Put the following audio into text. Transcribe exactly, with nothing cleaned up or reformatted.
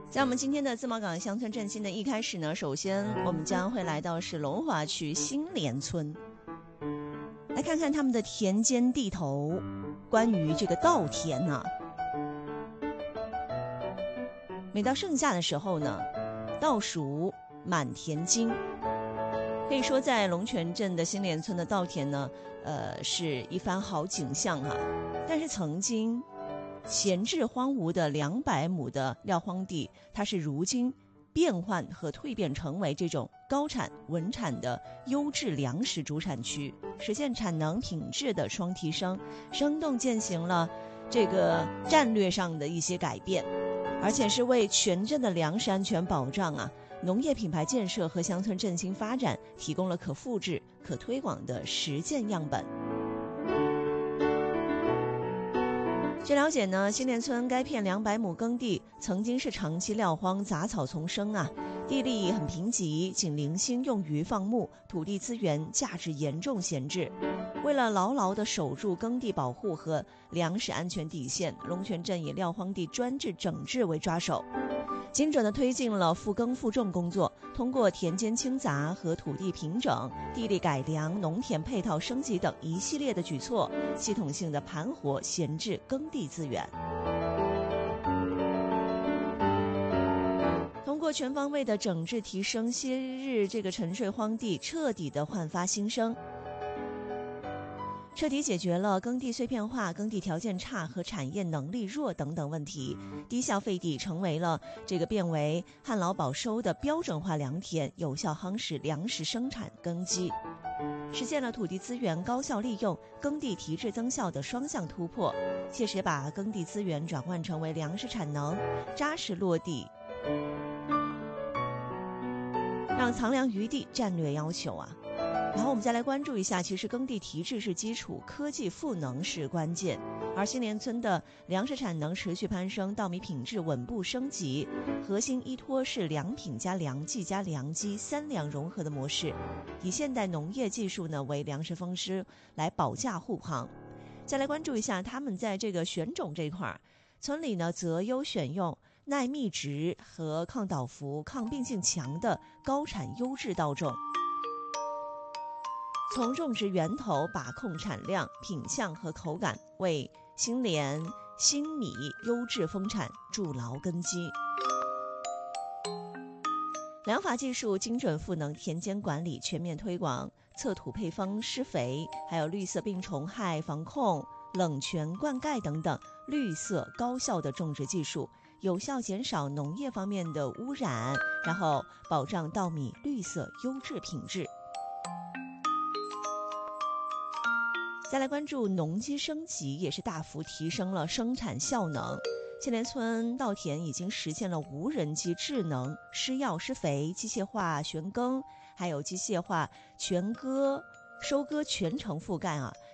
在我们今天的自贸港乡村振兴的一开始呢，首先我们将会来到是龙华区新联村，来看看他们的田间地头。关于这个稻田呢、啊，每到盛夏的时候呢，稻熟满田金。可以说在龙泉镇的新联村的稻田呢，呃，是一番好景象哈、啊。但是曾经闲置荒芜的两百亩的撂荒地，它是如今变换和蜕变成为这种高产稳产的优质粮食主产区，实现产能品质的双提升，生动践行了这个战略上的一些改变，而且是为全镇的粮食安全保障啊、农业品牌建设和乡村振兴发展提供了可复制、可推广的实践样本。据了解呢，新联村该片两百亩耕地曾经是长期撂荒，杂草丛生啊，地力很贫瘠，仅零星用于放牧，土地资源价值严重闲置。为了牢牢地守住耕地保护和粮食安全底线，龙泉镇以撂荒地专治整治为抓手，精准地推进了复耕复种工作，通过田间清杂和土地平整、地力改良、农田配套升级等一系列的举措，系统性地盘活闲置耕地资源。通过全方位的整治提升，昔日这个沉睡荒地彻底的焕发新生，彻底解决了耕地碎片化、耕地条件差和产业能力弱等等问题。低效废地成为了这个变为旱涝保收的标准化良田，有效夯实粮食生产根基，实现了土地资源高效利用、耕地提质增效的双向突破，切实把耕地资源转换成为粮食产能，扎实落地，让藏粮余地战略要求啊。然后我们再来关注一下，其实耕地提质是基础，科技赋能是关键。而新联村的粮食产能持续攀升，稻米品质稳步升级，核心依托是良品加良技加良机三粮融合的模式，以现代农业技术呢为粮食风师来保驾护航。再来关注一下他们在这个选种这一块，村里呢择优选用耐密植和抗倒伏、抗病性强的高产优质稻种，从种植源头把控产量、品相和口感，为新联新米优质丰产筑牢根基。粮法技术精准赋能田间管理，全面推广测土配方、施肥，还有绿色病虫害防控、冷泉灌溉等等绿色高效的种植技术，有效减少农业方面的污染，然后保障稻米绿色优质品质。再来关注农机升级，也是大幅提升了生产效能。新联村稻田已经实现了无人机智能施药施肥、机械化旋耕，还有机械化全割收割全程覆盖啊，